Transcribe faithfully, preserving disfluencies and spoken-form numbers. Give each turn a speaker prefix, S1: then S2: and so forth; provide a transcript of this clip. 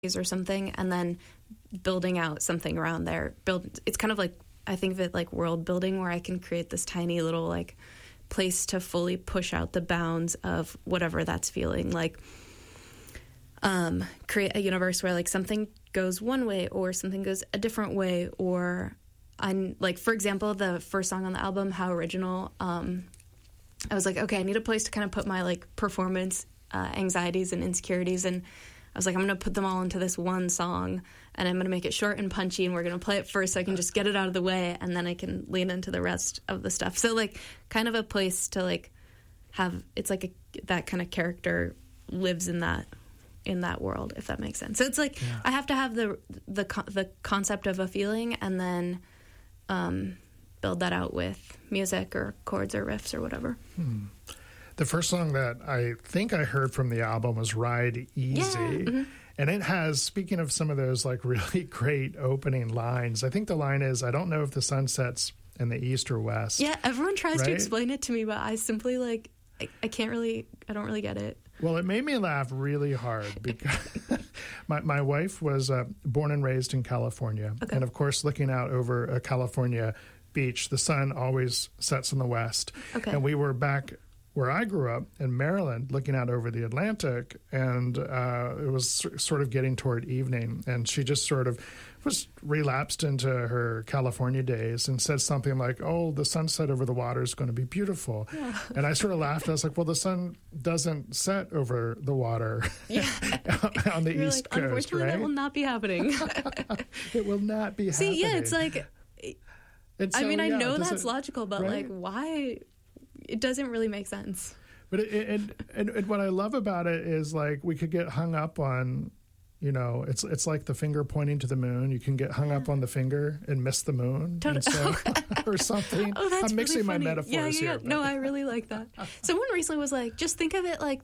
S1: or something, and then building out something around there. Build. It's kind of like, I think of it like world building, where I can create this tiny little like place to fully push out the bounds of whatever that's feeling. Like, um, create a universe where like something goes one way or something goes a different way, or I'm like, for example, the first song on the album, How Original, um, I was like, okay, I need a place to kind of put my like performance uh, anxieties and insecurities, and I was like, I'm going to put them all into this one song, and I'm going to make it short and punchy, and we're going to play it first so I can just get it out of the way, and then I can lean into the rest of the stuff. So, like, kind of a place to, like, have, it's like a, that kind of character lives in that in that world, if that makes sense. So it's like, yeah. I have to have the the the concept of a feeling, and then um, build that out with music or chords or riffs or whatever.
S2: Hmm. The first song that I think I heard from the album was Ride Easy.
S1: Yeah. Mm-hmm.
S2: And it has, speaking of some of those like really great opening lines, I think the line is, I don't know if the sun sets in the east or west.
S1: Yeah, everyone tries
S2: right?
S1: to explain it to me, but I simply like, I, I can't really, I don't really get it.
S2: Well, it made me laugh really hard because my, my wife was uh, born and raised in California.
S1: Okay.
S2: And of course, looking out over a California beach, the sun always sets in the west.
S1: Okay.
S2: And we were back where I grew up in Maryland, looking out over the Atlantic, and uh, it was sort of getting toward evening, and she just sort of was relapsed into her California days and said something like, oh, the sunset over the water is going to be beautiful. Yeah. And I sort of laughed. I was like, well, the sun doesn't set over the water
S1: yeah.
S2: on the
S1: You're
S2: East
S1: like,
S2: Coast,
S1: unfortunately,
S2: right?
S1: that will not be happening.
S2: It will not be
S1: See,
S2: happening.
S1: yeah, it's like,
S2: and so,
S1: I mean, I
S2: yeah,
S1: know
S2: does
S1: that's
S2: it,
S1: logical, but
S2: right?
S1: like, why? It doesn't really make sense.
S2: But it, and, and and what I love about it is like we could get hung up on, you know, it's it's like the finger pointing to the moon. You can get hung up on the finger and miss the moon,
S1: Totally.
S2: and so, or something.
S1: Oh, that's
S2: I'm mixing
S1: really
S2: my
S1: funny.
S2: metaphors
S1: yeah, yeah, yeah.
S2: here.
S1: No, I really like that. Someone recently was like, just think of it like